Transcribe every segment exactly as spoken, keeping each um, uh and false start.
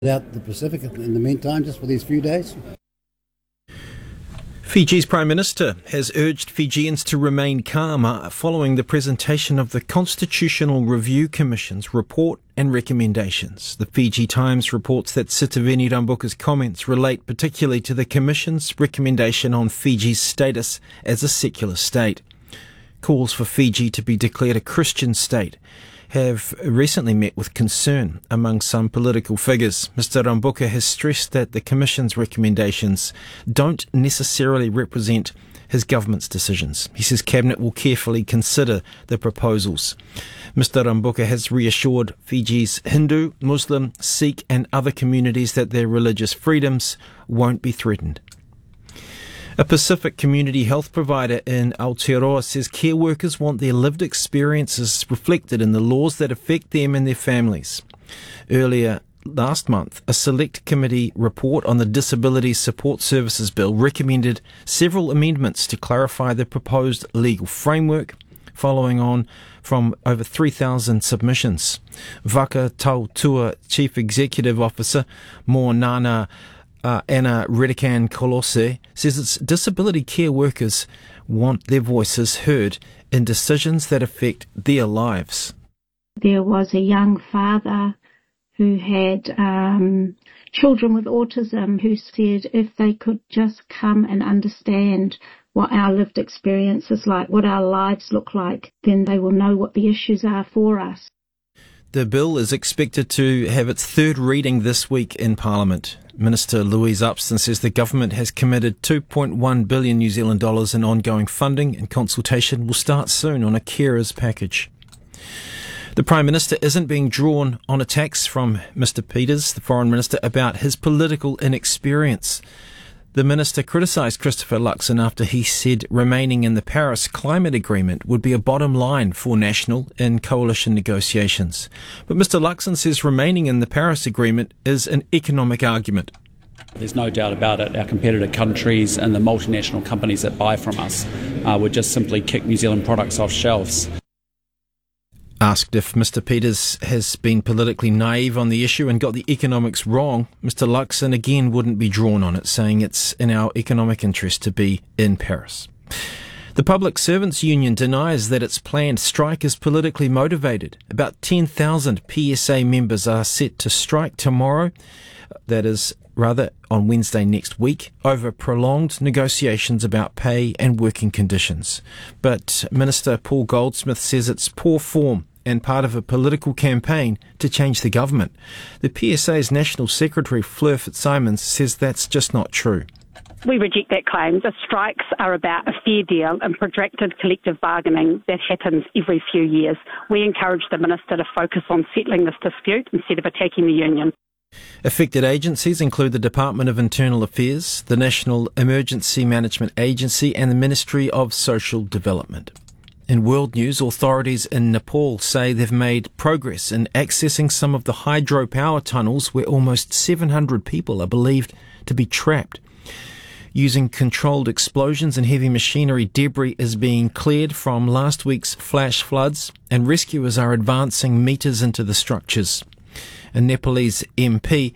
out the Pacific in the meantime, just for these few days. Fiji's Prime Minister has urged Fijians to remain calm following the presentation of the Constitutional Review Commission's report and recommendations. The Fiji Times reports that Sitiveni Rabuka's comments relate particularly to the Commission's recommendation on Fiji's status as a secular state. Calls for Fiji to be declared a Christian state have recently met with concern among some political figures. Mister Rabuka has stressed that the Commission's recommendations don't necessarily represent his government's decisions. He says Cabinet will carefully consider the proposals. Mister Rabuka has reassured Fiji's Hindu, Muslim, Sikh and other communities that their religious freedoms won't be threatened. A Pacific community health provider in Aotearoa says care workers want their lived experiences reflected in the laws that affect them and their families. Earlier last month, a select committee report on the Disability Support Services Bill recommended several amendments to clarify the proposed legal framework, following on from over three thousand submissions. Waka Tautua Chief Executive Officer Moanana Uh, Anna Redican Kolose says its disability care workers want their voices heard in decisions that affect their lives. There was a young father who had um, children with autism who said if they could just come and understand what our lived experience is like, what our lives look like, then they will know what the issues are for us. The bill is expected to have its third reading this week in Parliament. Minister Louise Upston says the government has committed two point one billion New Zealand dollars in ongoing funding, and consultation will start soon on a carers package. The Prime Minister isn't being drawn on attacks from Mister Peters, the Foreign Minister, about his political inexperience. The Minister criticised Christopher Luxon after he said remaining in the Paris Climate Agreement would be a bottom line for National in coalition negotiations. But Mister Luxon says remaining in the Paris Agreement is an economic argument. There's no doubt about it. Our competitor countries and the multinational companies that buy from us uh, would just simply kick New Zealand products off shelves. Asked if Mister Peters has been politically naive on the issue and got the economics wrong, Mister Luxon again wouldn't be drawn on it, saying it's in our economic interest to be in Paris. The Public Servants Union denies that its planned strike is politically motivated. About ten thousand P S A members are set to strike tomorrow, that is, rather on Wednesday next week, over prolonged negotiations about pay and working conditions. But Minister Paul Goldsmith says it's poor form and part of a political campaign to change the government. The P S A's National Secretary, Fleur Fitzsimons, says that's just not true. We reject that claim. The strikes are about a fair deal and protracted collective bargaining that happens every few years. We encourage the Minister to focus on settling this dispute instead of attacking the union. Affected agencies include the Department of Internal Affairs, the National Emergency Management Agency and the Ministry of Social Development. In world news, authorities in Nepal say they've made progress in accessing some of the hydropower tunnels where almost seven hundred people are believed to be trapped. Using controlled explosions and heavy machinery, debris is being cleared from last week's flash floods, and rescuers are advancing metres into the structures. A Nepalese M P,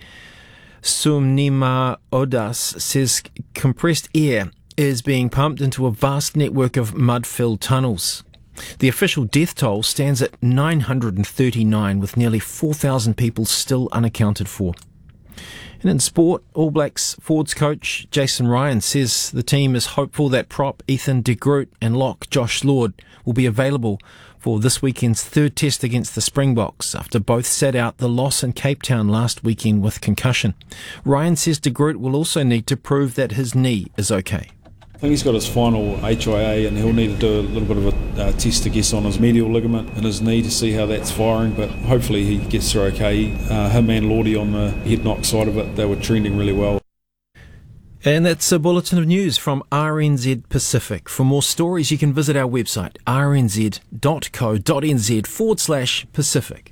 Sumnima Odas, says compressed air is being pumped into a vast network of mud-filled tunnels. The official death toll stands at nine hundred thirty-nine, with nearly four thousand people still unaccounted for. And in sport, All Blacks forwards coach Jason Ryan says the team is hopeful that prop Ethan de Groot and lock Josh Lord will be available for this weekend's third test against the Springboks after both sat out the loss in Cape Town last weekend with concussion. Ryan says de Groot will also need to prove that his knee is okay. I think he's got his final H I A and he'll need to do a little bit of a uh, test, I guess, on his medial ligament in his knee to see how that's firing, but hopefully he gets through okay. Uh, him and Lordy on the head knock side of it, they were trending really well. And that's a bulletin of news from R N Z Pacific. For more stories, you can visit our website, rnz.co.nz forward slash Pacific.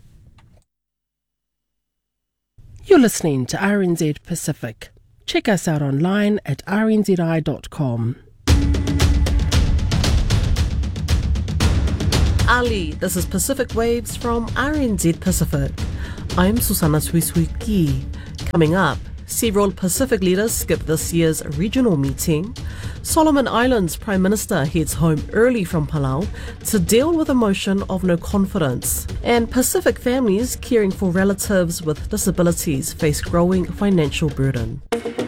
You're listening to R N Z Pacific. Check us out online at r n z i dot com. Ali, this is Pacific Waves from R N Z Pacific. I'm Susanna Swiswiki. Coming up, several Pacific leaders skip this year's regional meeting. Solomon Islands Prime Minister heads home early from Palau to deal with a motion of no confidence. And Pacific families caring for relatives with disabilities face growing financial burden.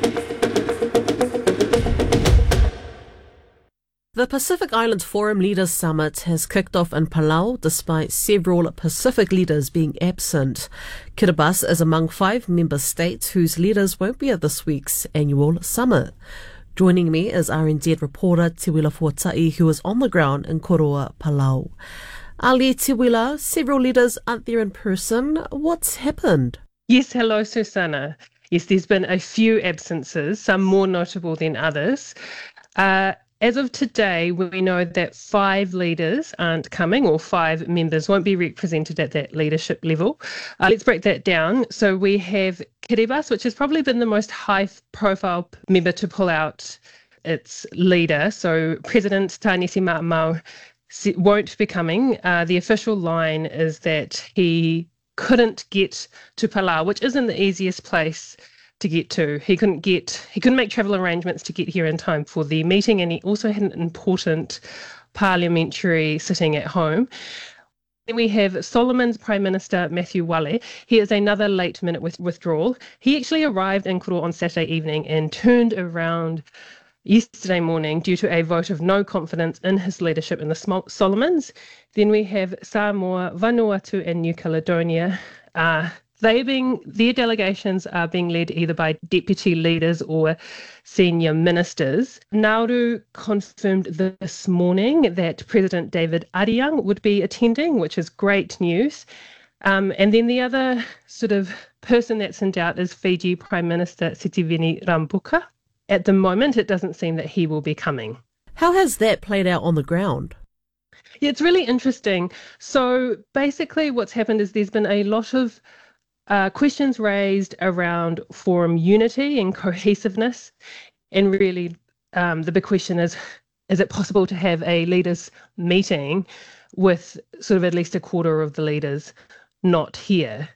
The Pacific Island Forum Leaders Summit has kicked off in Palau despite several Pacific leaders being absent. Kiribati is among five member states whose leaders won't be at this week's annual summit. Joining me is R N Z reporter Te Wila Fuatai, who is on the ground in Koroa, Palau. Ali Te Wila, several leaders aren't there in person. What's happened? Yes, hello, Susanna. Yes, there's been a few absences, some more notable than others. Uh, As of today, we know that five leaders aren't coming, or five members won't be represented at that leadership level. Uh, let's break that down. So we have Kiribati, which has probably been the most high-profile member to pull out its leader. So President Tānesi Ma'amau won't be coming. Uh, the official line is that he couldn't get to Palau, which isn't the easiest place to get to. He couldn't get, he couldn't make travel arrangements to get here in time for the meeting, and he also had an important parliamentary sitting at home. Then we have Solomon's Prime Minister, Matthew Wale. He is another late minute with withdrawal. He actually arrived in Koroa on Saturday evening and turned around yesterday morning due to a vote of no confidence in his leadership in the Solomons. Then we have Samoa, Vanuatu and New Caledonia. Uh, They being, their delegations are being led either by deputy leaders or senior ministers. Nauru confirmed this morning that President David Ariang would be attending, which is great news. Um, and then the other sort of person that's in doubt is Fiji Prime Minister Sitiveni Rabuka. At the moment, it doesn't seem that he will be coming. How has that played out on the ground? Yeah, it's really interesting. So basically what's happened is there's been a lot of Uh, questions raised around forum unity and cohesiveness, and really um, the big question is, is it possible to have a leaders meeting with sort of at least a quarter of the leaders not here?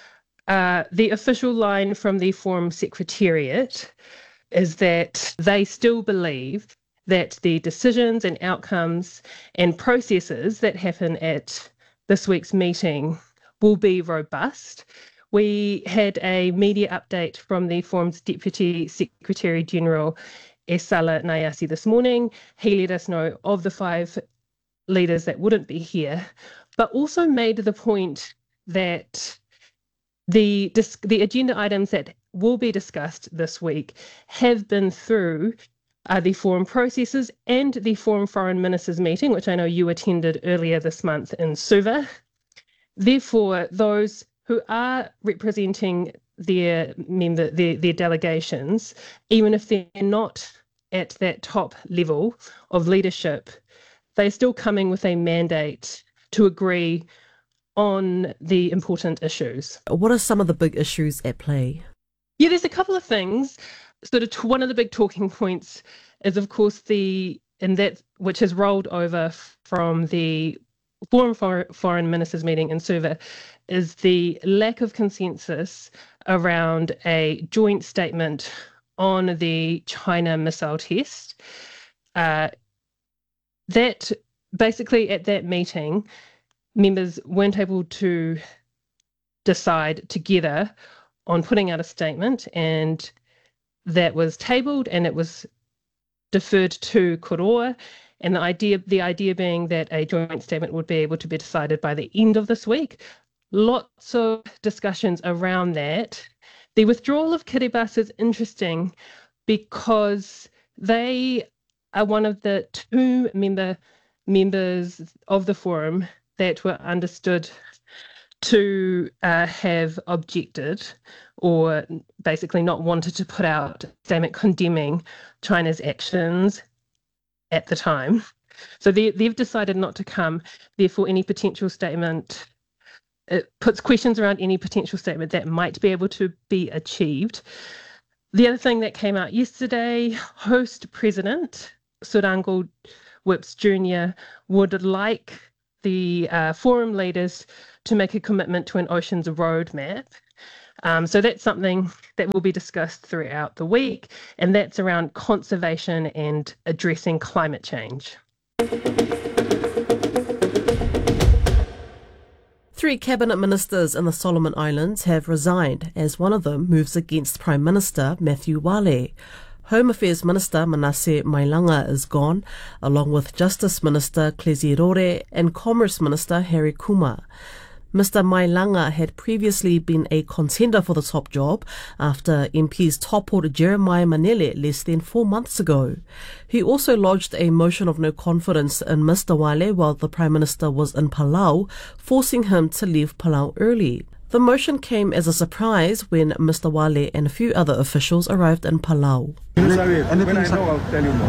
Uh, the official line from the forum secretariat is that they still believe that the decisions and outcomes and processes that happen at this week's meeting will be robust. We had a media update from the forum's Deputy Secretary General, Esala Nayasi, this morning. He let us know of the five leaders that wouldn't be here, but also made the point that the, the agenda items that will be discussed this week have been through uh, the forum processes and the forum foreign ministers meeting, which I know you attended earlier this month in Suva. Therefore, those who are representing their member, their, their delegations, even if they're not at that top level of leadership, they're still coming with a mandate to agree on the important issues. What are some of the big issues at play? Yeah, there's a couple of things. Sort of one of the big talking points is, of course, the and that which has rolled over from the Forum for Foreign Ministers meeting in Suva, is the lack of consensus around a joint statement on the China missile test. Uh, that basically at that meeting, members weren't able to decide together on putting out a statement, and that was tabled and it was deferred to Koroa. And the idea, the idea being that a joint statement would be able to be decided by the end of this week. Lots of discussions around that. The withdrawal of Kiribati is interesting because they are one of the two member members of the forum that were understood to uh, have objected or basically not wanted to put out a statement condemning China's actions at the time. So they, they've decided not to come. Therefore, any potential statement, it puts questions around any potential statement that might be able to be achieved. The other thing that came out yesterday, host president Surango Whips Junior would like the uh, forum leaders to make a commitment to an oceans roadmap. Um, so that's something that will be discussed throughout the week, and that's around conservation and addressing climate change. Three cabinet ministers in the Solomon Islands have resigned as one of them moves against Prime Minister Matthew Wale. Home Affairs Minister Manasseh Mailanga is gone, along with Justice Minister Klezi Rore and Commerce Minister Harry Kuma. Mister Mailanga had previously been a contender for the top job after M Ps toppled Jeremiah Manele less than four months ago. He also lodged a motion of no confidence in Mister Wale while the Prime Minister was in Palau, forcing him to leave Palau early. The motion came as a surprise when Mister Wale and a few other officials arrived in Palau. When I know, I'll tell you more.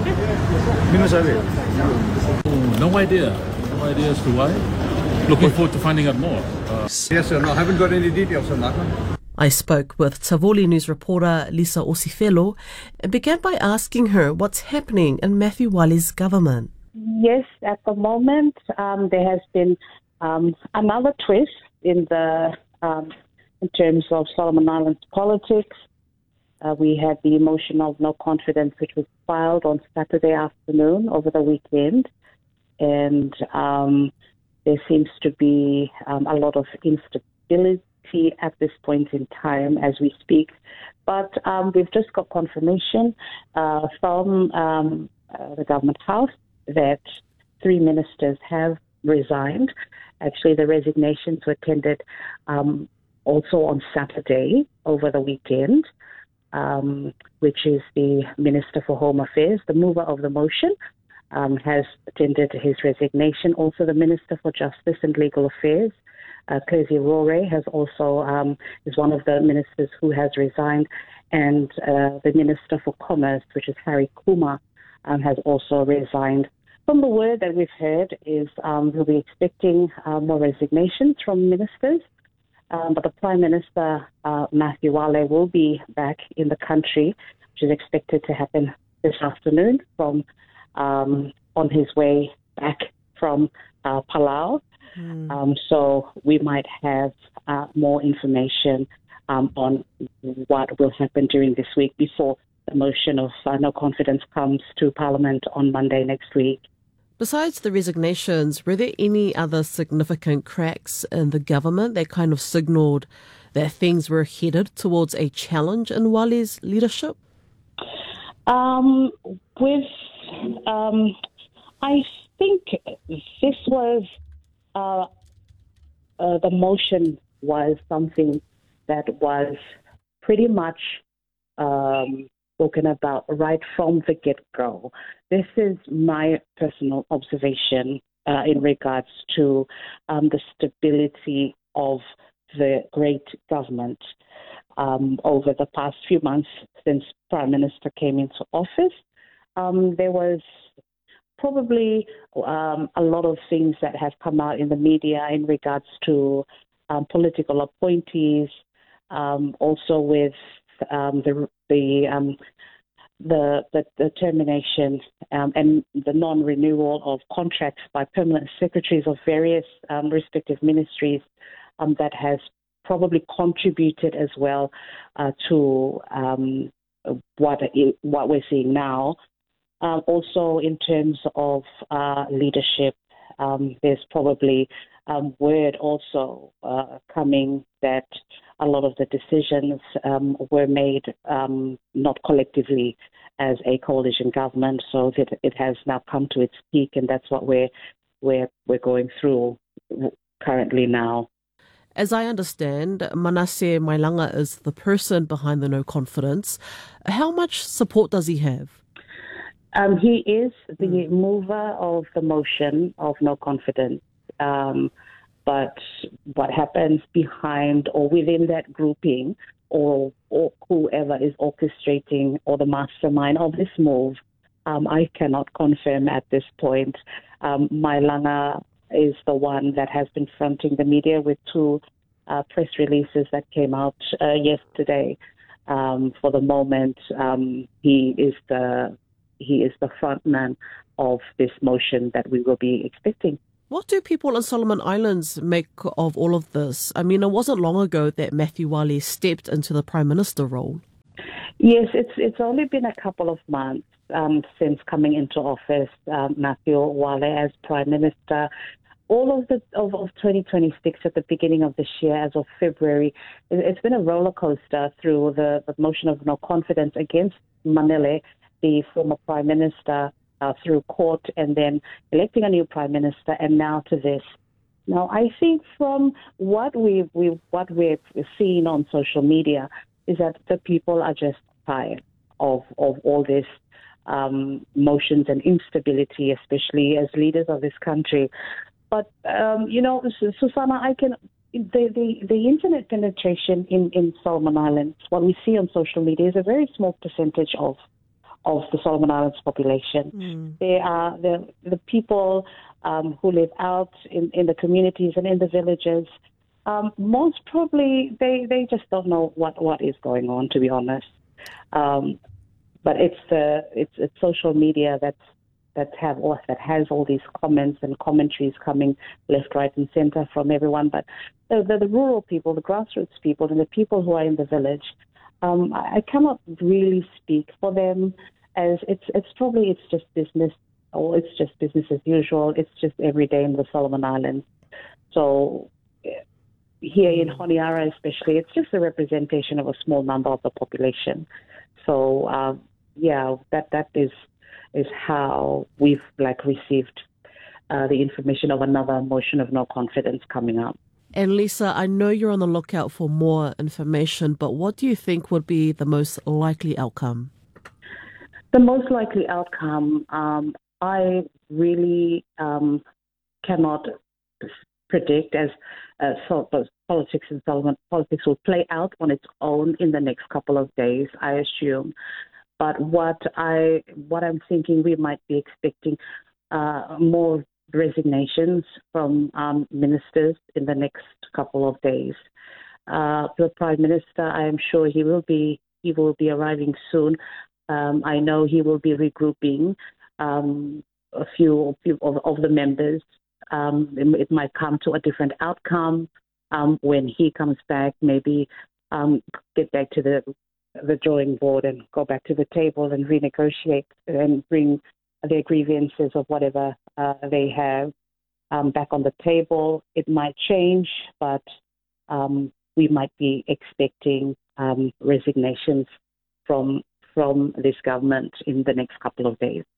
Oh, no idea. No idea as to why. Looking forward to finding out more. Uh, Yes, sir. No, I haven't got any details on that one. I spoke with Tavoli News reporter Lisa Osifelo and began by asking her what's happening in Matthew Wale's government. Yes, at the moment um, there has been um, another twist in the um, in terms of Solomon Islands politics. Uh, we had the motion of no confidence, which was filed on Saturday afternoon over the weekend, and um, there seems to be um, a lot of instability at this point in time as we speak. But um, we've just got confirmation uh, from um, uh, the Government House that three ministers have resigned. Actually, the resignations were tendered um, also on Saturday over the weekend, um, which is the Minister for Home Affairs, the mover of the motion, um, has tendered his resignation. Also, the Minister for Justice and Legal Affairs, uh, Klezi Rore, has also um, is one of the ministers who has resigned, and uh, the Minister for Commerce, which is Harry Kuma, um, has also resigned. From the word that we've heard is um, we'll be expecting uh, more resignations from ministers, um, but the Prime Minister, uh, Matthew Wale, will be back in the country, which is expected to happen this afternoon from um, on his way back from uh, Palau. Mm. Um, so we might have uh, more information um, on what will happen during this week before the motion of uh, no confidence comes to Parliament on Monday next week. Besides the resignations, were there any other significant cracks in the government that kind of signalled that things were headed towards a challenge in Wale's leadership? Um, with, um, I think this was, uh, uh, the motion was something that was pretty much um, spoken about right from the get-go. This is my personal observation uh, in regards to um, the stability of the great government um, over the past few months since Prime Minister came into office. Um, there was probably um, a lot of things that have come out in the media in regards to um, political appointees, um, also with um, the the um, the, the, the termination um, and the non-renewal of contracts by permanent secretaries of various um, respective ministries um, that has probably contributed as well uh, to um, what what we're seeing now. Um, also, in terms of uh, leadership, um, there's probably um, word also uh, coming that a lot of the decisions um, were made um, not collectively as a coalition government, so that it has now come to its peak, and that's what we're we're we're going through currently now. As I understand, Manasseh Mailanga is the person behind the no confidence. How much support does he have? Um, he is the mm. mover of the motion of no confidence. Um, but what happens behind or within that grouping, or, or whoever is orchestrating or the mastermind of this move, um, I cannot confirm at this point. Um, Mailanga is the one that has been fronting the media with two uh, press releases that came out uh, yesterday. Um, for the moment, um, he is the he is the front man of this motion that we will be expecting. What do people in Solomon Islands make of all of this? I mean, it wasn't long ago that Matthew Wale stepped into the Prime Minister role. Yes, it's it's only been a couple of months um, since coming into office, um, Matthew Wale as Prime Minister. All of the of, of twenty twenty-six at the beginning of this year, as of February, it, it's been a roller coaster through the, the motion of no confidence against Manele, the former Prime Minister, uh, through court, and then electing a new Prime Minister, and now to this. Now, I think from what we've we what we've seen on social media is that the people are just tired of of all this um, motions and instability, especially as leaders of this country. But um, you know, Susanna, I can the, the the internet penetration in in Solomon Islands, what we see on social media, is a very small percentage of of the Solomon Islands population. Mm. They are the the people um, who live out in, in the communities and in the villages. Um, most probably, they, they just don't know what, what is going on, to be honest. Um, but it's the it's, it's social media that's that have all, that has all these comments and commentaries coming left, right, and centre from everyone. But the, the, the rural people, the grassroots people, and the people who are in the village, um, I, I cannot really speak for them. As it's it's probably it's just business, or it's just business as usual. It's just every day in the Solomon Islands. So here in Honiara especially, it's just a representation of a small number of the population. So uh, yeah, that that is is how we've like received uh, the information of another motion of no confidence coming up. And Lisa, I know you're on the lookout for more information, but what do you think would be the most likely outcome? The most likely outcome, um, I really um, cannot predict, as uh, so, politics in Solomon politics will play out on its own in the next couple of days, I assume. But what I what I'm thinking, we might be expecting uh, more resignations from um, ministers in the next couple of days. Uh, the Prime Minister, I am sure he will be he will be arriving soon. Um, I know he will be regrouping um, a few, few of, of the members. Um, it, it might come to a different outcome um, when he comes back. Maybe um, get back to the the drawing board and go back to the table and renegotiate and bring their grievances of whatever uh, they have um, back on the table. It might change, but um, we might be expecting um, resignations from from this government in the next couple of days.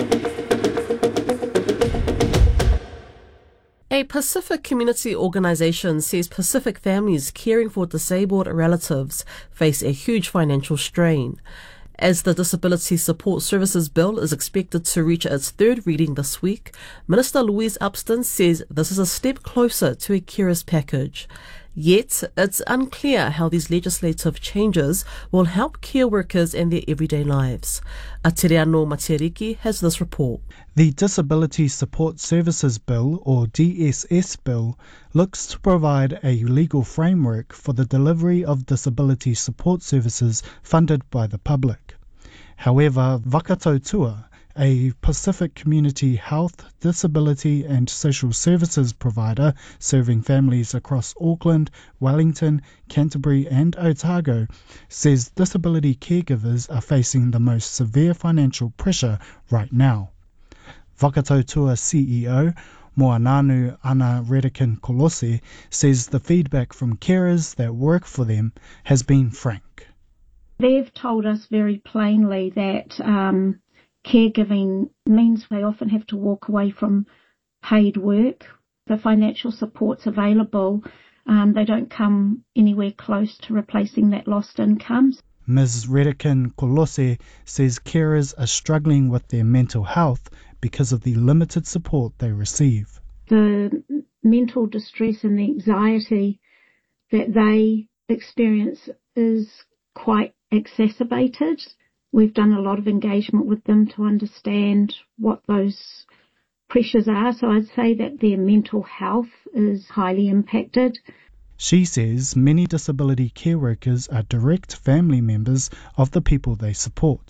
A Pacific community organisation says Pacific families caring for disabled relatives face a huge financial strain. As the Disability Support Services Bill is expected to reach its third reading this week, Minister Louise Upston says this is a step closer to a carers package. Yet, it's unclear how these legislative changes will help care workers in their everyday lives. Atiriano Matiriki has this report. The Disability Support Services Bill, or D S S Bill, looks to provide a legal framework for the delivery of disability support services funded by the public. However, Vakatautua, a Pacific community health, disability and social services provider serving families across Auckland, Wellington, Canterbury and Otago, says disability caregivers are facing the most severe financial pressure right now. Vakatautua C E O Moananu Ana Redican Kolose says the feedback from carers that work for them has been frank. They've told us very plainly that um, caregiving means they often have to walk away from paid work. The financial supports available, um, they don't come anywhere close to replacing that lost income. Miz Redican Kolose says carers are struggling with their mental health because of the limited support they receive. The mental distress and the anxiety that they experience is quite exacerbated. We've done a lot of engagement with them to understand what those pressures are. So I'd say that their mental health is highly impacted. She says many disability care workers are direct family members of the people they support,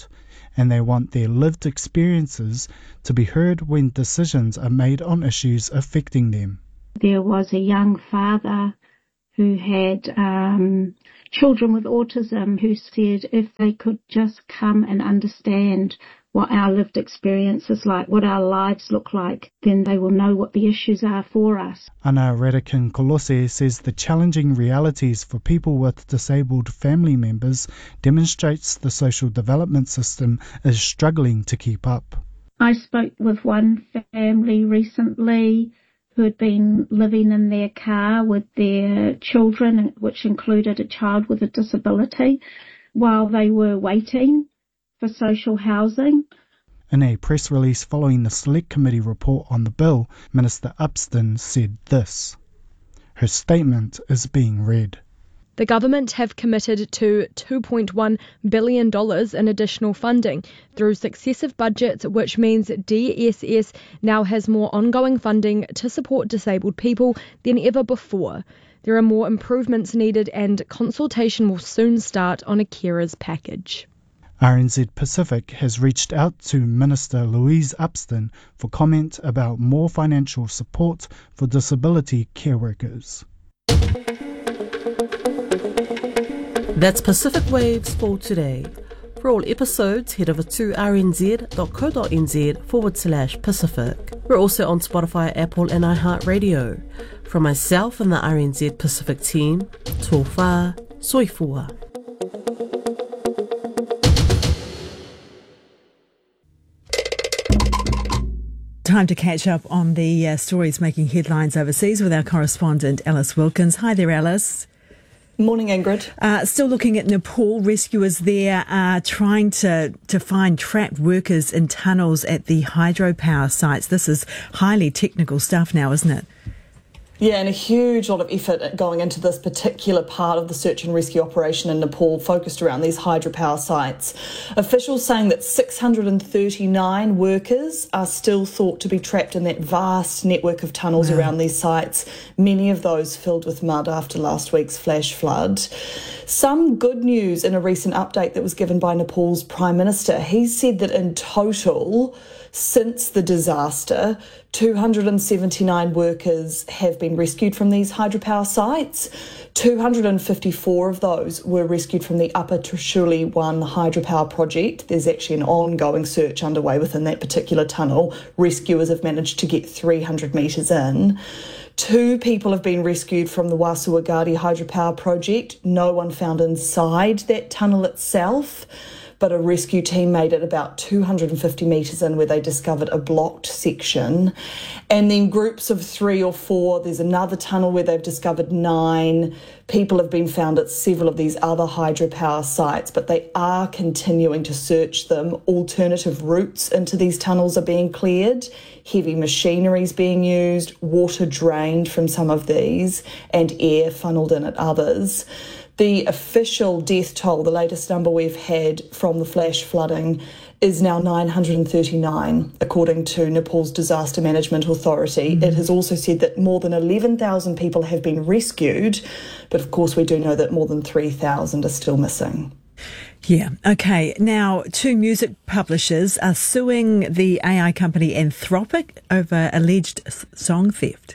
and they want their lived experiences to be heard when decisions are made on issues affecting them. There was a young father who had um, children with autism who said if they could just come and understand what our lived experience is like, what our lives look like, then they will know what the issues are for us. Ana Redican Kolose says the challenging realities for people with disabled family members demonstrates the social development system is struggling to keep up. I spoke with one family recently who had been living in their car with their children, which included a child with a disability, while they were waiting for social housing. In a press release following the Select Committee report on the bill, Minister Upston said this. Her statement is being read. The government have committed to two point one billion dollars in additional funding through successive budgets, which means D S S now has more ongoing funding to support disabled people than ever before. There are more improvements needed and consultation will soon start on a carers package. R N Z Pacific has reached out to Minister Louise Upston for comment about more financial support for disability care workers. That's Pacific Waves for today. For all episodes, head over to rnz.co.nz forward slash Pacific. We're also on Spotify, Apple and iHeartRadio. From myself and the R N Z Pacific team, tō whā, soifua. Time to catch up on the uh, stories making headlines overseas with our correspondent Alice Wilkins. Hi there, Alice. Morning, Ingrid. Uh, still looking at Nepal, rescuers there are trying to, to find trapped workers in tunnels at the hydropower sites. This is highly technical stuff now, isn't it? Yeah, and a huge lot of effort going into this particular part of the search and rescue operation in Nepal focused around these hydropower sites. Officials saying that six hundred thirty-nine workers are still thought to be trapped in that vast network of tunnels wow. around these sites, many of those filled with mud after last week's flash flood. Some good news in a recent update that was given by Nepal's Prime Minister. He said that in total, since the disaster, two hundred seventy-nine workers have been rescued from these hydropower sites. two hundred fifty-four of those were rescued from the Upper Trishuli one hydropower project. There's actually an ongoing search underway within that particular tunnel. Rescuers have managed to get three hundred metres in. Two people have been rescued from the Wasuagadi hydropower project. No one found inside that tunnel itself, but a rescue team made it about two hundred fifty metres in where they discovered a blocked section. And then groups of three or four, there's another tunnel where they've discovered nine. People have been found at several of these other hydropower sites, but they are continuing to search them. Alternative routes into these tunnels are being cleared. Heavy machinery is being used, water drained from some of these, and air funnelled in at others. The official death toll, the latest number we've had from the flash flooding, is now nine hundred thirty-nine, according to Nepal's Disaster Management Authority. Mm-hmm. It has also said that more than eleven thousand people have been rescued, but of course we do know that more than three thousand are still missing. Yeah, okay. Now, two music publishers are suing the A I company Anthropic over alleged song theft.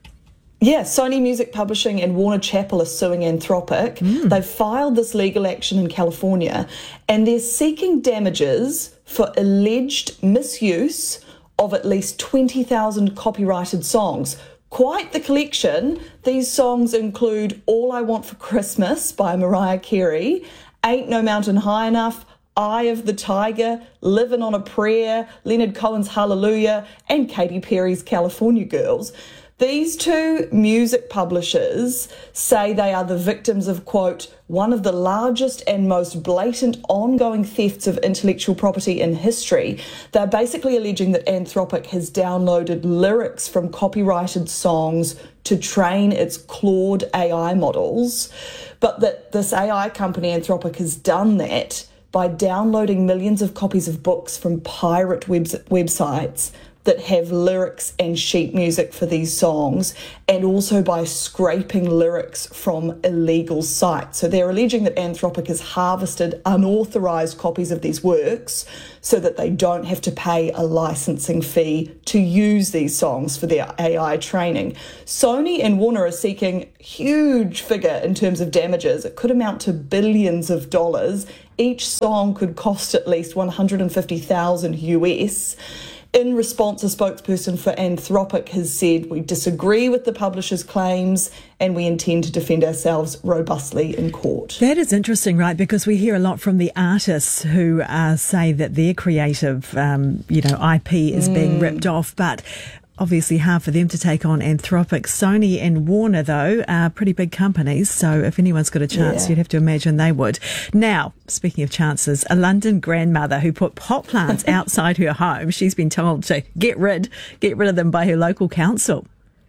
Yeah, Sony Music Publishing and Warner Chappell are suing Anthropic. Mm. They've filed this legal action in California and they're seeking damages for alleged misuse of at least twenty thousand copyrighted songs. Quite the collection. These songs include All I Want for Christmas by Mariah Carey, Ain't No Mountain High Enough, Eye of the Tiger, Livin' on a Prayer, Leonard Cohen's Hallelujah, and Katy Perry's California Girls. These two music publishers say they are the victims of, quote, one of the largest and most blatant ongoing thefts of intellectual property in history. They're basically alleging that Anthropic has downloaded lyrics from copyrighted songs to train its Claude A I models, but that this A I company, Anthropic, has done that by downloading millions of copies of books from pirate webs- websites that have lyrics and sheet music for these songs, and also by scraping lyrics from illegal sites. So they're alleging that Anthropic has harvested unauthorised copies of these works so that they don't have to pay a licensing fee to use these songs for their A I training. Sony and Warner are seeking huge figure in terms of damages. It could amount to billions of dollars. Each song could cost at least one hundred fifty thousand U S. In response, a spokesperson for Anthropic has said, "We disagree with the publisher's claims and we intend to defend ourselves robustly in court." That is interesting, right? Because we hear a lot from the artists who uh, say that their creative, um, you know, I P is mm. being ripped off, but obviously hard for them to take on Anthropic. Sony and Warner, though, are pretty big companies, so if anyone's got a chance, yeah. you'd have to imagine they would. Now, speaking of chances, a London grandmother who put pot plants outside her home, she's been told to get rid, get rid of them by her local council.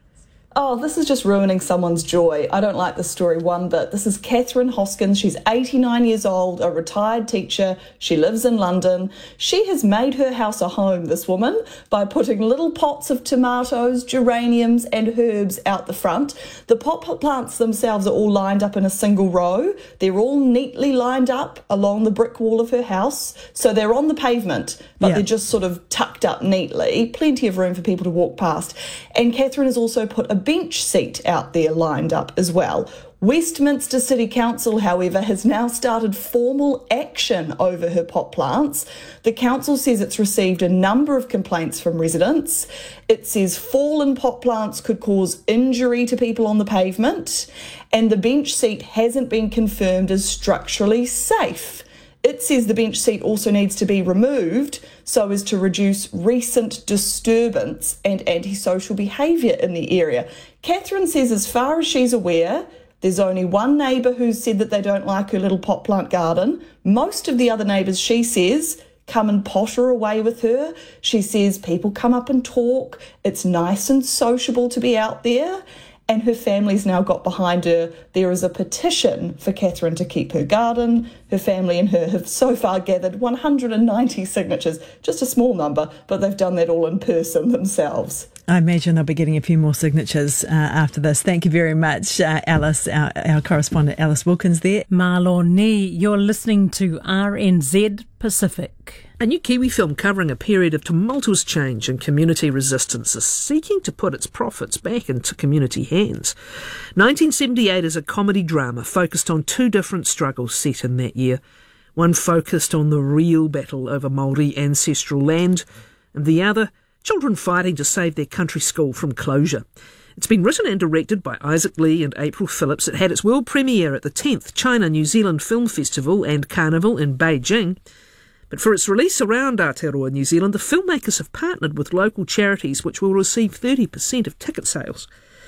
Oh, this is just ruining someone's joy. I don't like this story one bit. This is Catherine Hoskins. She's eighty-nine years old, a retired teacher. She lives in London. She has made her house a home, this woman, by putting little pots of tomatoes, geraniums and herbs out the front. The pot plants themselves are all lined up in a single row. They're all neatly lined up along the brick wall of her house. So they're on the pavement, but yeah. they're just sort of tucked up neatly. Plenty of room for people to walk past. And Catherine has also put a bench seat out there lined up as well. Westminster City Council, however, has now started formal action over her pot plants. The council says it's received a number of complaints from residents. It says fallen pot plants could cause injury to people on the pavement, and the bench seat hasn't been confirmed as structurally safe. It says the bench seat also needs to be removed so as to reduce recent disturbance and antisocial behaviour in the area. Catherine says as far as she's aware, there's only one neighbour who's said that they don't like her little pot plant garden. Most of the other neighbours, she says, come and potter away with her. She says people come up and talk. It's nice and sociable to be out there. And her family's now got behind her. There is a petition for Catherine to keep her garden. Her family and her have so far gathered one hundred ninety signatures, just a small number, but they've done that all in person themselves. I imagine they'll be getting a few more signatures uh, after this. Thank you very much, uh, Alice, our, our correspondent Alice Wilkins there. Maloni, you're listening to R N Z Pacific. A new Kiwi film covering a period of tumultuous change and community resistance is seeking to put its profits back into community hands. nineteen seventy-eight is a comedy drama focused on two different struggles set in that year. One focused on the real battle over Māori ancestral land, and the other, children fighting to save their country school from closure. It's been written and directed by Isaac Lee and April Phillips. It had its world premiere at the tenth China-New Zealand Film Festival and Carnival in Beijing. But for its release around Aotearoa, New Zealand, the filmmakers have partnered with local charities which will receive thirty percent of ticket sales.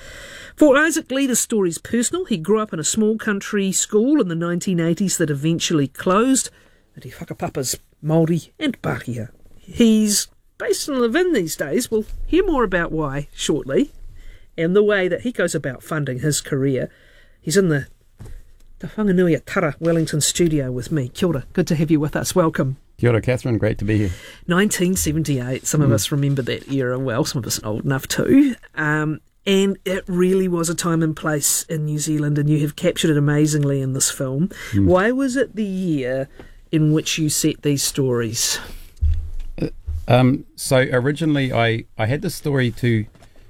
For Isaac Lee, the story's personal. He grew up in a small country school in the nineteen eighties that eventually closed, and he whakapapas Māori and Pākehā. He's based in Levin these days. We'll hear more about why shortly, and the way that he goes about funding his career. He's in the Te Whanganui Tara Wellington studio with me. Kia ora, good to have you with us. Welcome. Kia ora, Catherine. Great to be here. nineteen seventy-eight. Some mm. of us remember that era well. Some of us are old enough too. Um, and it really was a time and place in New Zealand, and you have captured it amazingly in this film. Mm. Why was it the year in which you set these stories? Uh, um, so originally I, I had this story to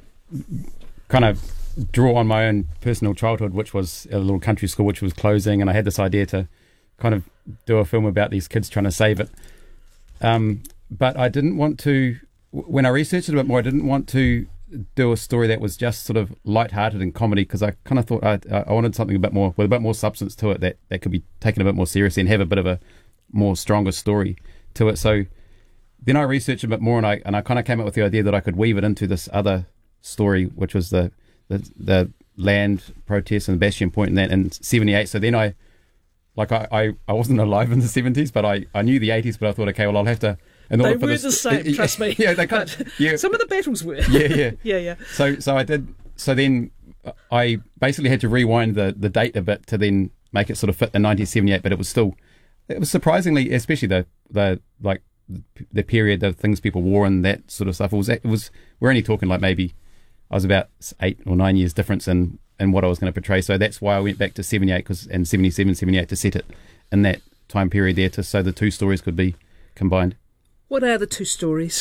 kind of draw on my own personal childhood, which was a little country school which was closing, and I had this idea to kind of do a film about these kids trying to save it. Um, but I didn't want to, when I researched it a bit more, I didn't want to do a story that was just sort of light-hearted and comedy, because I kind of thought I, I wanted something a bit more, with a bit more substance to it, that, that could be taken a bit more seriously and have a bit of a more stronger story to it. So then I researched a bit more, and I and I kind of came up with the idea that I could weave it into this other story, which was the the, the land protests and Bastion Point and that in seventy-eight. So then I, like I, I, I wasn't alive in the seventies, but I, I knew the eighties, but I thought, okay, well, I'll have to... In they order for were this, the same, yeah, trust me. Yeah, they can't, yeah. Some of the battles were. Yeah, yeah. yeah, yeah. So so I did, so then I basically had to rewind the, the date a bit to then make it sort of fit in nineteen seventy-eight, but it was still, it was surprisingly, especially the, the like, the period, the things people wore and that sort of stuff. It was, it was we're only talking like maybe I was about eight or nine years difference in, in what I was going to portray. So that's why I went back to seventy-eight cause, and seventy-seven, seventy-eight to set it in that time period there, to so the two stories could be combined. What are the two stories?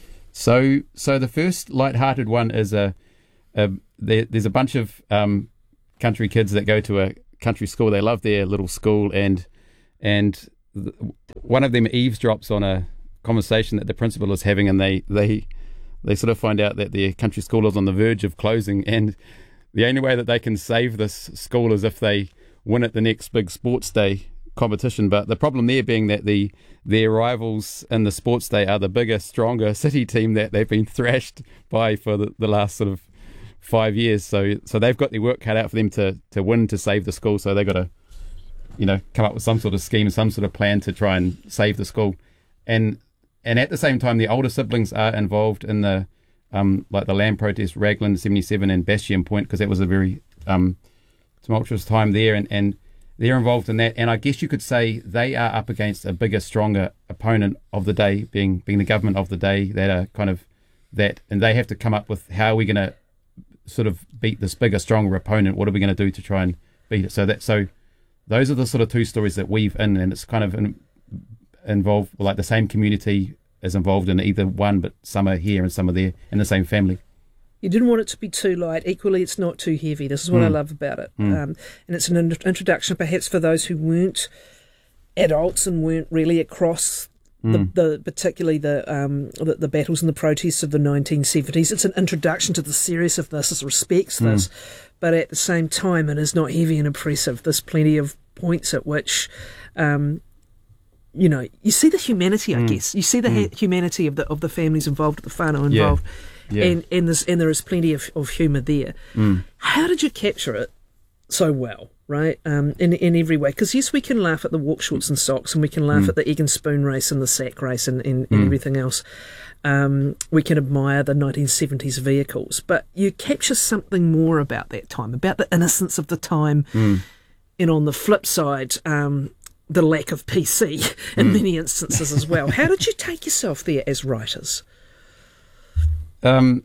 So, so the first light-hearted one is a, a there, there's a bunch of um, country kids that go to a country school. They love their little school, and and th- one of them eavesdrops on a conversation that the principal is having, and they they they sort of find out that their country school is on the verge of closing, and the only way that they can save this school is if they win at the next big sports day competition. But the problem there being that the their rivals in the sports day are the bigger, stronger city team that they've been thrashed by for the, the last sort of five years. So so they've got their work cut out for them to, to win, to save the school. So they've got to, you know, come up with some sort of scheme, some sort of plan to try and save the school. And and at the same time, the older siblings are involved in the um like the land protest, Raglan seventy-seven and Bastion Point, because that was a very um tumultuous time there, and, and they're involved in that. And I guess you could say they are up against a bigger, stronger opponent of the day, being being the government of the day, that are kind of that, and they have to come up with how are we going to sort of beat this bigger, stronger opponent. What are we going to do to try and beat it? So that so those are the sort of two stories that weave in, and it's kind of in, involved, like the same community is involved in either one, but some are here and some are there in the same family. You didn't want it to be too light. Equally, it's not too heavy. This is what mm. I love about it. Mm. Um, and it's an in- introduction perhaps for those who weren't adults and weren't really across mm. the, the particularly the, um, the the battles and the protests of the nineteen seventies. It's an introduction to the series of this, it respects this, mm. but at the same time it is not heavy and oppressive. There's plenty of points at which um, you know, you see the humanity, I mm. guess. You see the mm. ha- humanity of the of the families involved, the whānau involved. Yeah. Yeah. And and there's and there is plenty of, of humour there. Mm. How did you capture it so well, right? Um, in in every way, because yes, we can laugh at the walk shorts and socks, and we can laugh mm. at the egg and spoon race and the sack race and, and, and mm. everything else. Um, we can admire the nineteen seventies vehicles, but you capture something more about that time, about the innocence of the time, mm. and on the flip side, um, the lack of P C in mm. many instances as well. How did you take yourself there as writers? Um,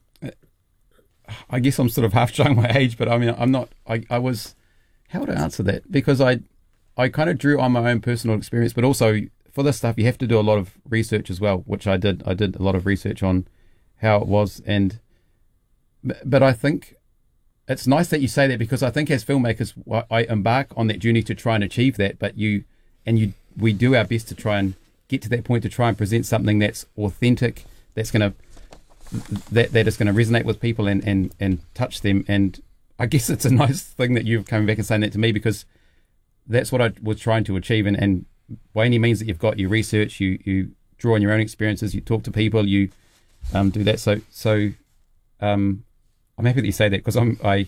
I guess I'm sort of half showing my age, but I mean, I'm not, I, I was, how would I answer that? Because I, I kind of drew on my own personal experience, but also for this stuff, you have to do a lot of research as well, which I did. I did a lot of research on how it was. And, but I think it's nice that you say that, because I think as filmmakers, I embark on that journey to try and achieve that, but you, and you, we do our best to try and get to that point, to try and present something that's authentic, that's going to, that that is going to resonate with people and, and, and touch them. And I guess it's a nice thing that you've come back and saying that to me, because that's what I was trying to achieve. And, and by any means that you've got, you research, you, you draw on your own experiences, you talk to people, you um, do that. So so um, I'm happy that you say that, because I'm I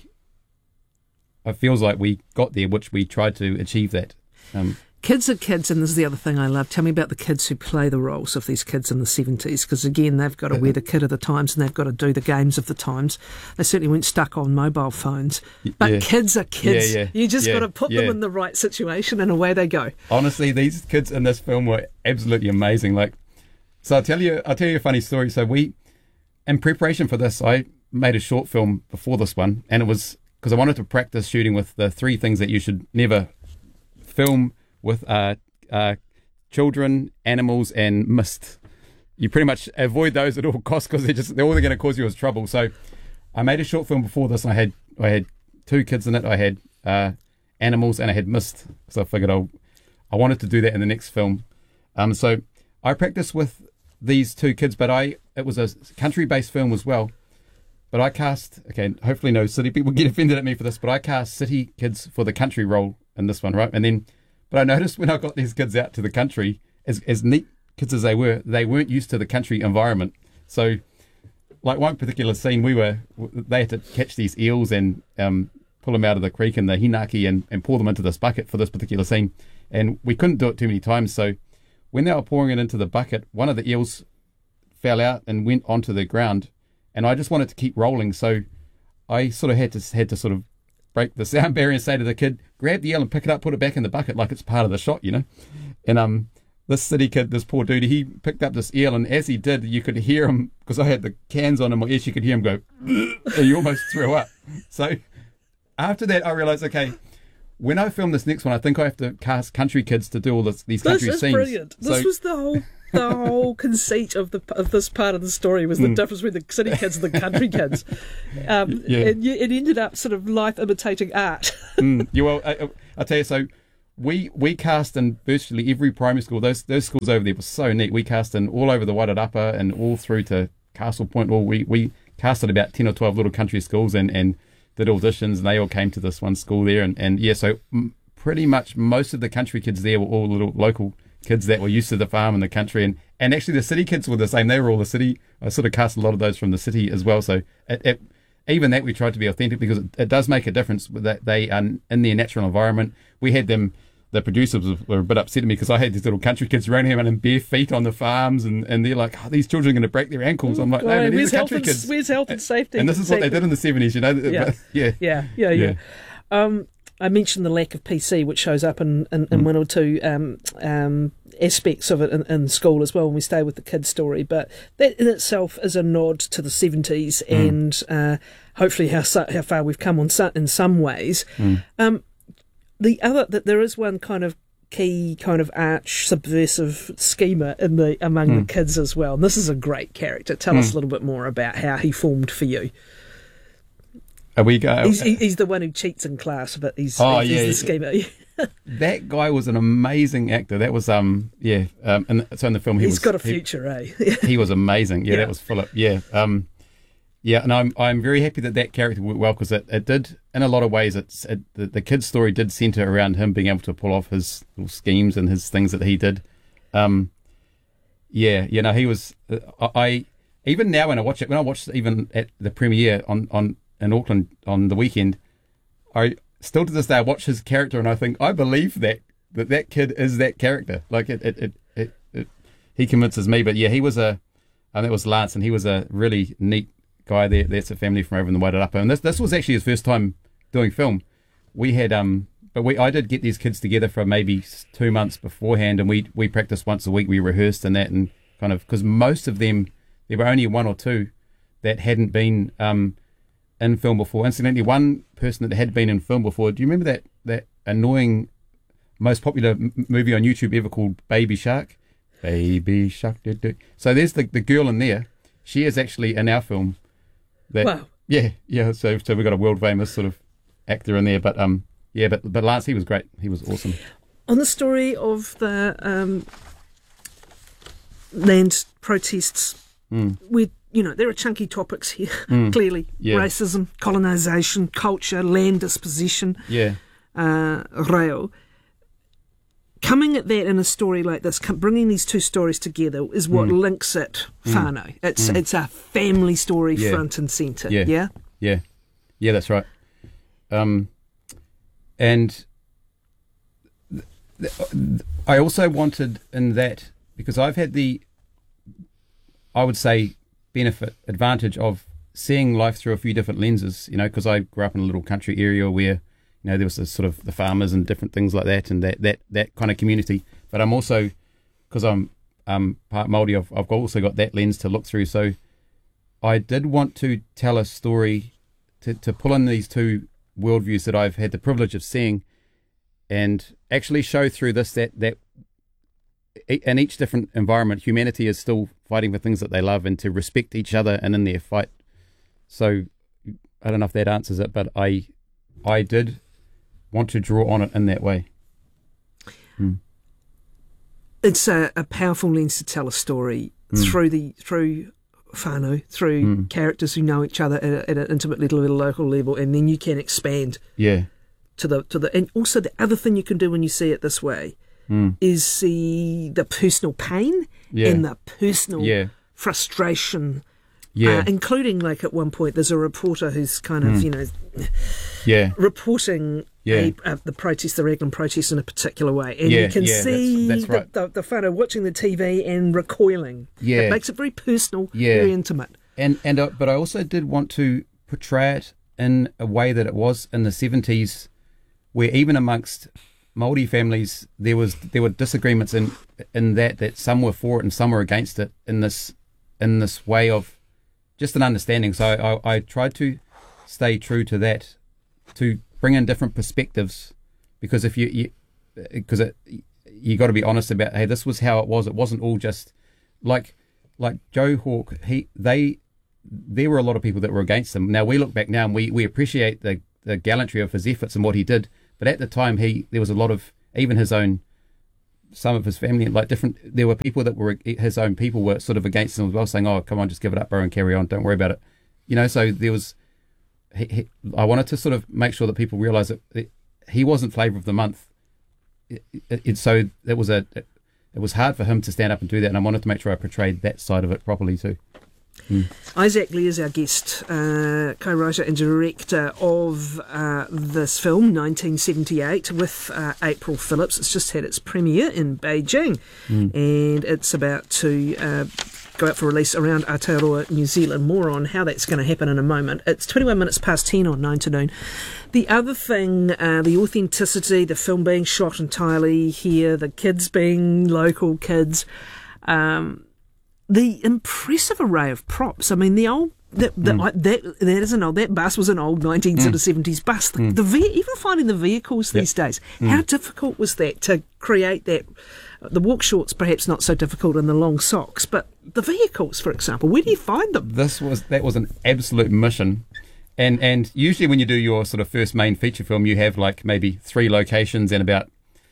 it feels like we got there, which we tried to achieve that. Um, Kids are kids, and this is the other thing I love. Tell me about the kids who play the roles of these kids in the seventies, because again, they've got to wear the kit of the times, and they've got to do the games of the times. They certainly weren't stuck on mobile phones, but yeah. kids are kids. Yeah, yeah, you just yeah, got to put yeah. them in the right situation, and away they go. Honestly, these kids in this film were absolutely amazing. Like, so I'll tell you, I'll tell you a funny story. So we, in preparation for this, I made a short film before this one, and it was because I wanted to practice shooting with the three things that you should never film with. Uh, Uh, children, animals, and mist. You pretty much avoid those at all costs, because they're just they're all they're going to cause you is trouble. So I made a short film before this, and I had I had two kids in it. I had uh, animals, and I had mist. So I figured I I wanted to do that in the next film. Um, so I practiced with these two kids, but I it was a country-based film as well. But I cast okay. Hopefully, no city people get offended at me for this, but I cast city kids for the country role in this one, right? And then. But I noticed when I got these kids out to the country, as as neat kids as they were, they weren't used to the country environment. So, like one particular scene, we were they had to catch these eels and um, pull them out of the creek in the hinaki and, and pour them into this bucket for this particular scene. And we couldn't do it too many times. So when they were pouring it into the bucket, one of the eels fell out and went onto the ground. And I just wanted to keep rolling. So I sort of had to had to sort of break the sound barrier and say to the kid, grab the eel and pick it up, put it back in the bucket like it's part of the shot, you know. And um, this city kid, this poor dude, he picked up this eel, and as he did, you could hear him, because I had the cans on in my ears, you could hear him go, and you almost threw up. So after that, I realised, okay, when I film this next one, I think I have to cast country kids to do all this, these country this is scenes. Brilliant. This so, was the whole the whole conceit of the of this part of the story was the Mm. difference between the city kids and the country kids. Um, Yeah. and you- it ended up sort of life imitating art. mm, yeah, well, I, I, I'll tell you, so we we cast in virtually every primary school. Those those schools over there were so neat. We cast in all over the Wairarapa and all through to Castle Point. Well, we, we casted about ten or twelve little country schools and, and did auditions, and they all came to this one school there. And, and yeah, so m- pretty much most of the country kids there were all little local kids that were used to the farm and the country. And, and actually the city kids were the same. They were all the city. I sort of cast a lot of those from the city as well. So it, it, even that we tried to be authentic, because it, it does make a difference that they are in their natural environment. We had them, the producers were a bit upset at me because I had these little country kids running around in bare feet on the farms, and, and they're like, oh, these children are going to break their ankles. I'm like, no, Right, man, these where's, are health country and, kids. where's health and safety? And this is what they did in the seventies, you know. Yeah. But, yeah. yeah, yeah, yeah. Yeah. Um, I mentioned the lack of P C, which shows up in, in, in Mm. one or two um, um, aspects of it in, in school as well when we stay with the kids' story. But that in itself is a nod to the seventies Mm. and uh, hopefully how so- how far we've come on so- in some ways. Mm. Um, the other that there is one kind of key kind of arch subversive schemer in the among Mm. the kids as well. And this is a great character. Tell Mm. us a little bit more about how he formed for you. Are we go? He's, he- he's the one who cheats in class, but he's, Oh, he's yeah, the yeah. schemer. That guy was an amazing actor. That was um yeah um and so in the film he He's was got a he- future, eh? he was amazing. Yeah, Yeah. that was Philip. Yeah, um, yeah, and I'm I'm very happy that that character worked well, because it, it did in a lot of ways. It's it, the, the kid's story did centre around him being able to pull off his little schemes and his things that he did. Um, yeah, you know, he was. Uh, I, I even now when I watch it, when I watched it even at the premiere on on in Auckland on the weekend, I still to this day I watch his character and I think I believe that that, that kid is that character. Like it it, it, it, it he convinces me. But yeah, he was a and that was Lance, and he was a really neat guy there. That's a family from over in the Wairarapa, and this this was actually his first time doing film. We had um, but we I did get these kids together for maybe two months beforehand, and we we practiced once a week. We rehearsed and that, and kind of because most of them there were only one or two that hadn't been um in film before. Incidentally, one person that had been in film before. Do you remember that that annoying, most popular m- movie on YouTube ever called Baby Shark? Baby Shark. Do, do. So there's the the girl in there. She is actually in our film. That, Wow. Yeah, yeah. So so we got a world famous sort of actor in there. But um, yeah. But but Lance, he was great. He was awesome. On the story of the um, land protests, Mm. we you know there are chunky topics here. Mm. Clearly, Yeah. racism, colonisation, culture, land disposition, Yeah. uh, reo. Coming at that in a story like this, com- bringing these two stories together is what Mm. links it Mm. whānau. It's Mm. it's a family story Yeah. front and centre. Yeah. yeah? Yeah. Yeah, that's right. Um, and th- th- I also wanted in that, because I've had the, I would say, benefit, advantage of seeing life through a few different lenses, you know, because I grew up in a little country area where, you know, there was this sort of the farmers and different things like that, and that, that, that kind of community. But I'm also, because I'm um, part Māori, I've, I've also got that lens to look through. So I did want to tell a story, to, to pull in these two worldviews that I've had the privilege of seeing, and actually show through this that, that in each different environment, humanity is still fighting for things that they love, and to respect each other and in their fight. So I don't know if that answers it, but I I did want to draw on it in that way. Mm. It's a, a powerful lens to tell a story Mm. through the through whānau, through Mm. characters who know each other at, a, at an intimate level, at a local level, and then you can expand Yeah. to the to the. And also the other thing you can do when you see it this way Mm. is see the personal pain Yeah. and the personal Yeah. frustration. Yeah. Uh, including, like, at one point, there's a reporter who's kind of, Mm. you know, Yeah. reporting Yeah. a, uh, the protest, the Raglan protest, in a particular way. And Yeah, you can yeah, that's- see that's right. the, the, the whānau watching the T V and recoiling. Yeah. It makes it very personal, Yeah. very intimate. And and uh, but I also did want to portray it in a way that it was in the seventies, where even amongst Māori families, there was there were disagreements in in that that some were for it and some were against it in this in this way of just an understanding. So I, I tried to stay true to that, to bring in different perspectives, because if you because it you got to be honest about, hey, this was how it was. It wasn't all just like like Joe Hawke. He they there were a lot of people that were against him. Now we look back now and we, we appreciate the, the gallantry of his efforts and what he did. But at the time, he there was a lot of, even his own, some of his family, like different, there were people that were, his own people were sort of against him as well, saying, oh, come on, just give it up, bro, and carry on. Don't worry about it. You know, so there was, he, he, I wanted to sort of make sure that people realise that it, he wasn't flavour of the month. It, it, it, so it was a, it, it was hard for him to stand up and do that, and I wanted to make sure I portrayed that side of it properly too. Mm. Isaac Lee is our guest, uh, co-writer and director of uh, this film, nineteen seventy-eight, with uh, April Phillips. It's just had its premiere in Beijing, mm. and it's about to uh, go out for release around Aotearoa, New Zealand. More on how that's going to happen in a moment. It's twenty-one minutes past ten on nine to noon. The other thing, uh, the authenticity, the film being shot entirely here, the kids being local kids, um, the impressive array of props. I mean, the old that that, mm. that that is an old that bus was an old nineteen seventies mm. bus. The, mm. the ve- even finding the vehicles yep. these days, mm. how difficult was that to create that? The walk shorts perhaps not so difficult, and the long socks, but the vehicles, for example, where do you find them? This was that was an absolute mission. And and usually when you do your sort of first main feature film, you have like maybe three locations and about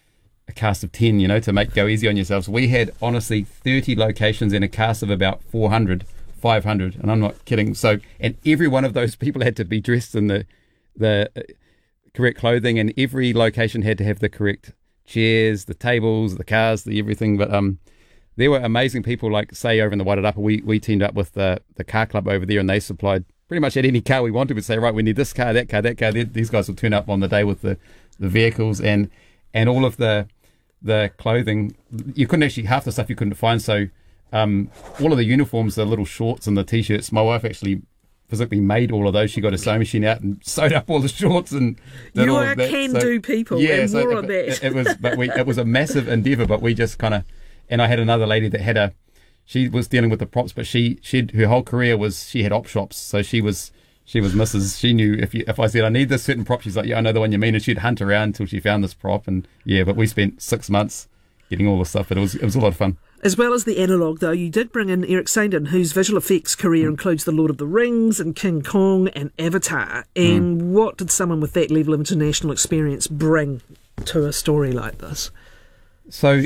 a cast of ten, you know, to make go easy on yourselves. We had honestly thirty locations and a cast of about four hundred, five hundred, and I'm not kidding. So, and every one of those people had to be dressed in the the correct clothing, and every location had to have the correct chairs, the tables, the cars, the everything. But um, there were amazing people, like say over in the Wairarapa, we we teamed up with the the car club over there, and they supplied pretty much at any car we wanted. We'd say, right, we need this car, that car, that car. These guys will turn up on the day with the, the vehicles and and all of the the clothing. You couldn't actually, half the stuff you couldn't find. So um, all of the uniforms, the little shorts and the T-shirts, my wife actually physically made all of those. She got a sewing machine out and sewed up all the shorts and did you all are of that. can-do so, people, yeah, and so more it, of that. It, it was, but we it was a massive endeavour. But we just kind of, and I had another lady that had a, she was dealing with the props, but she she her whole career was she had op shops, so she was. She was Missus She knew if you, if I said I need this certain prop, she's like, yeah, I know the one you mean, and she'd hunt around until she found this prop, and yeah. But we spent six months getting all the stuff, but it was it was a lot of fun. As well as the analogue, though, you did bring in Eric Saindon, whose visual effects career mm. includes The Lord of the Rings and King Kong and Avatar. And mm. what did someone with that level of international experience bring to a story like this? So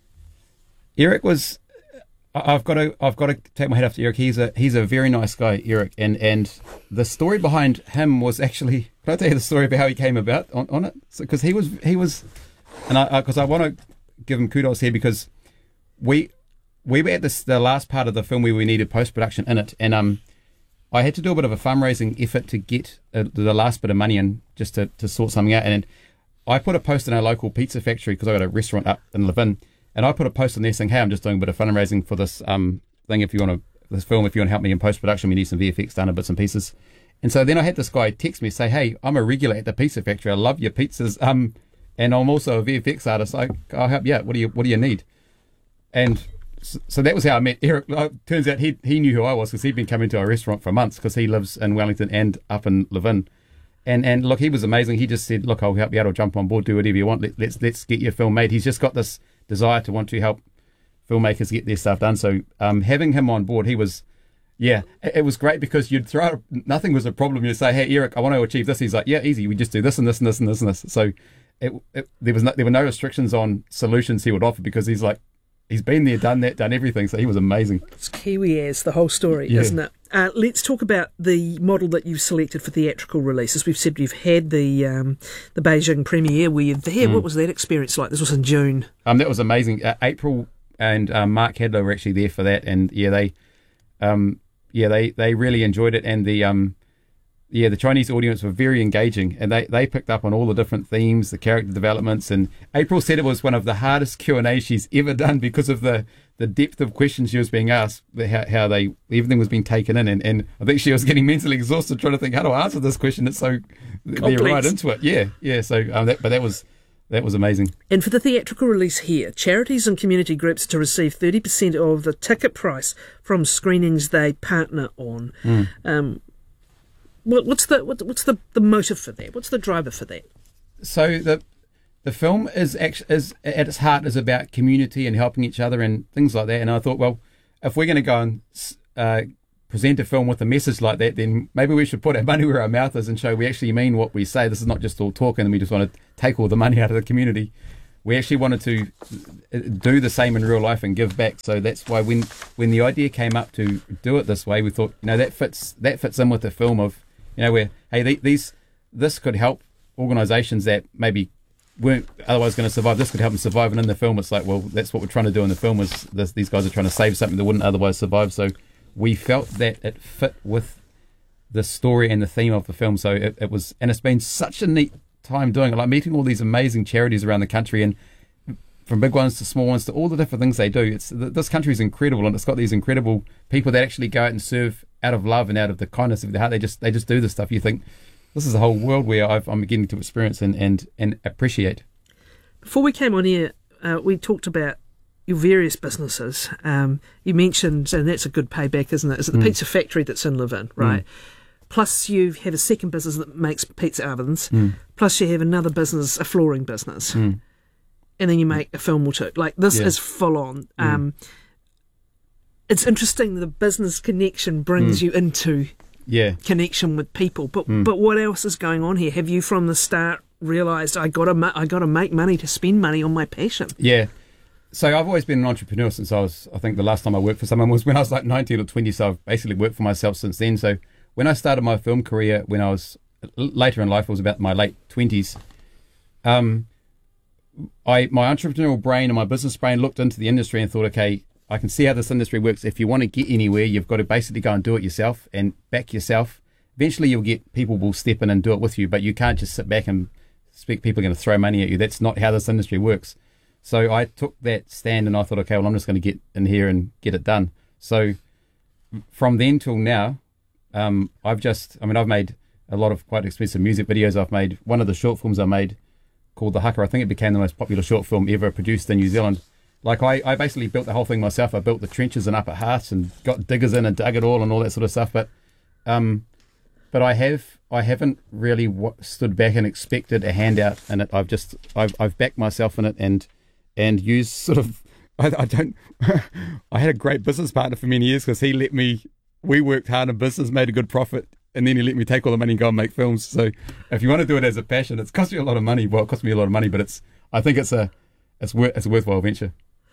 Eric was. I've got to I've got to take my hat off to Eric. He's a he's a very nice guy, Eric, and and the story behind him was actually. Can I tell you the story about how he came about on, on it? Because so, he was he was, and I because I, I want to give him kudos here because we we were at this the last part of the film where we needed post production in it, and um I had to do a bit of a fundraising effort to get uh, the last bit of money in just to to sort something out, and I put a post in our local pizza factory because I got a restaurant up in Levin. And I put a post on there saying, hey, I'm just doing a bit of fundraising for this um, thing. If you want to, this film, if you want to help me in post-production, we need some V F X done and bits and pieces. And so then I had this guy text me, say, hey, I'm a regular at the pizza factory. I love your pizzas. Um, and I'm also a V F X artist. I, I'll help you out. What do you, what do you need? And so, so that was how I met Eric. Uh, turns out he he knew who I was because he'd been coming to our restaurant for months because he lives in Wellington and up in Levin. And and look, he was amazing. He just said, look, I'll help you out. I'll jump on board, do whatever you want. Let, let's let's get your film made. He's just got this desire to want to help filmmakers get their stuff done. So um, having him on board, he was, yeah, it, it was great because you'd throw out, nothing was a problem. You'd say, hey, Eric, I want to achieve this. He's like, yeah, easy. We just do this and this and this and this and this. So it, it, there was no, there were no restrictions on solutions he would offer because he's like, he's been there, done that, done everything. So he was amazing. It's Kiwi as the whole story, yeah. Isn't it? Uh, let's talk about the model that you've selected for theatrical release. As we've said, you've had the um, the Beijing premiere where you're there. Mm. What was that experience like? This was in June. Um, that was amazing. Uh, April and um, Mark Hadlow were actually there for that, and yeah, they, um, yeah, they, they really enjoyed it, and the um, yeah, the Chinese audience were very engaging, and they, they picked up on all the different themes, the character developments, and April said it was one of the hardest Q and A she's ever done because of the, the depth of questions she was being asked, how, how they everything was being taken in, and, and I think she was getting mentally exhausted trying to think how do I answer this question. It's so they're right into it, yeah, yeah. So um, that, but that was that was amazing. And for the theatrical release here, charities and community groups are to receive thirty percent of the ticket price from screenings they partner on. Mm. Um, what, what's the what, what's the, the motive for that? What's the driver for that? So the the film is actually is at its heart is about community and helping each other and things like that. And I thought, well, if we're going to go and uh, present a film with a message like that, then maybe we should put our money where our mouth is and show we actually mean what we say. This is not just all talk and we just want to take all the money out of the community. We actually wanted to do the same in real life and give back. So that's why when when the idea came up to do it this way, we thought, you know, that fits that fits in with the film of, you know, where hey, these this could help organisations that maybe weren't otherwise going to survive. This could help them survive. And in the film, it's like, well, that's what we're trying to do in the film. Is this, these guys are trying to save something that wouldn't otherwise survive. So we felt that it fit with the story and the theme of the film. So it, it was, and it's been such a neat time doing it, like meeting all these amazing charities around the country, and from big ones to small ones to all the different things they do. It's this country is incredible, and it's got these incredible people that actually go out and serve out of love and out of the kindness of their heart. They just they just do this stuff. You think this is a whole world where I've, I'm beginning to experience and, and, and appreciate. Before we came on air, uh, we talked about your various businesses. Um, you mentioned, and that's a good payback, isn't it? Is it the Mm. pizza factory that's in Levin, right? Mm. Plus you have a second business that makes pizza ovens. Mm. Plus you have another business, a flooring business. Mm. And then you make a film or two. Like, this Yeah. is full on. Mm. Um, it's interesting that the business connection brings Mm. you into Yeah. connection with people. But Mm. but what else is going on here? Have you from the start realised I gotta ma- I gotta make money to spend money on my passion? Yeah. So I've always been an entrepreneur since I was, I think the last time I worked for someone was when I was like nineteen or twenty. So I've basically worked for myself since then. So when I started my film career, when I was later in life, it was about my late twenties. Um, I my entrepreneurial brain and my business brain looked into the industry and thought, okay, I can see how this industry works. If you want to get anywhere, you've got to basically go and do it yourself and back yourself. Eventually, you'll get people will step in and do it with you, but you can't just sit back and expect people are going to throw money at you. That's not how this industry works. So I took that stand and I thought, okay, well, I'm just going to get in here and get it done. So from then till now, um, I've just, I mean, I've made a lot of quite expensive music videos. I've made one of the short films I made called The Haka. I think it became the most popular short film ever produced in New Zealand. Like I, I basically built the whole thing myself. I built the trenches in Upper Heart and got diggers in and dug it all and all that sort of stuff. But, um, but I have, I haven't really w- stood back and expected a handout in it. I've just, I've, I've backed myself in it and, and used sort of, I, I don't, I had a great business partner for many years because he let me, we worked hard in business, made a good profit, and then he let me take all the money and go and make films. So if you want to do it as a passion, it's cost me a lot of money. Well, it cost me a lot of money, but it's, I think it's a, it's, wor- it's a worthwhile venture.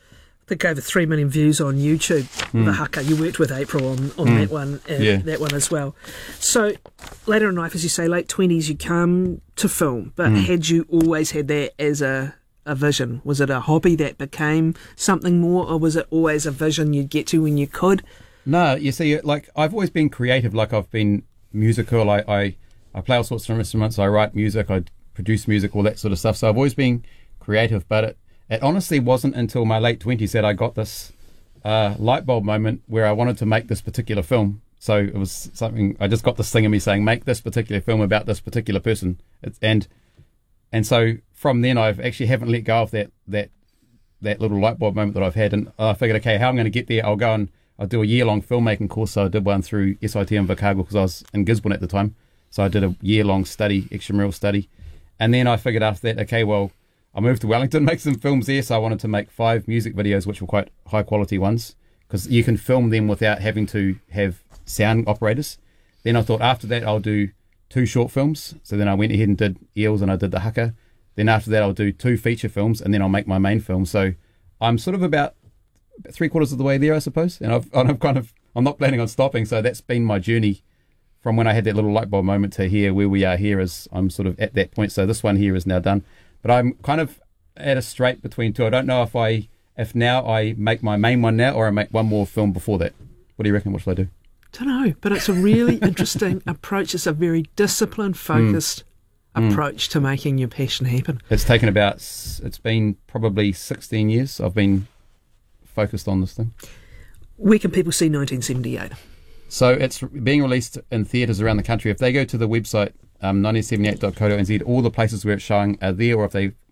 I think over three million views on YouTube. Mm. The Haka, you worked with April on, on Mm. that one, uh, Yeah. that one as well. So later in life, as you say, late twenties, you come to film. But Mm. had you always had that as a a vision? Was it a hobby that became something more, or was it always a vision you'd get to when you could? No, you see, like I've always been creative. Like I've been musical. I, I, I play all sorts of instruments. I write music. I produce music, all that sort of stuff. So I've always been creative. But it, it honestly wasn't until my late twenties that I got this uh, light bulb moment where I wanted to make this particular film. So it was something, I just got this thing in me saying, make this particular film about this particular person. It's, and and so from then I've actually haven't let go of that that that little light bulb moment that I've had. And I figured, okay, how I'm going to get there, I'll go and I'll do a year-long filmmaking course. So I did one through S I T in Invercargill because I was in Gisborne at the time. So I did a year-long study, extramural study. And then I figured after that, okay, well, I moved to Wellington, make some films there. So I wanted to make five music videos, which were quite high-quality ones, because you can film them without having to have sound operators. Then I thought after that, I'll do two short films. So then I went ahead and did Eels and I did The Haka. Then after that, I'll do two feature films and then I'll make my main film. So I'm sort of about three quarters of the way there, I suppose. And I've, and I've kind of, I'm not planning on stopping. So that's been my journey from when I had that little light bulb moment to here, where we are here is I'm sort of at that point. So this one here is now done. But I'm kind of at a straight between two. I don't know if I, if now I make my main one now or I make one more film before that. What do you reckon? What should I do? Don't know, but it's a really interesting approach. It's a very disciplined, focused Mm. approach to making your passion happen. It's taken about, it's been probably sixteen years I've been focused on this thing. Where can people see nineteen seventy-eight? So it's being released in theatres around the country. If they go to the website, um, nineteen seventy-eight dot co dot n z, all the places where it's showing are there, or if they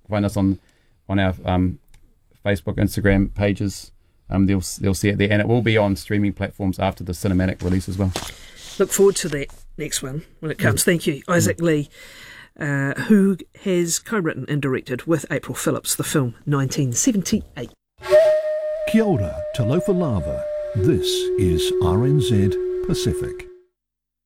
find us on on our um, Facebook, Instagram pages. Um, they'll they'll see it there, and it will be on streaming platforms after the cinematic release as well. Look forward to that next one when it comes. Mm. Thank you, Isaac mm. Lee, uh, who has co-written and directed with April Phillips the film nineteen seventy-eight. Kia ora, Talofa Lava. This is R N Z Pacific.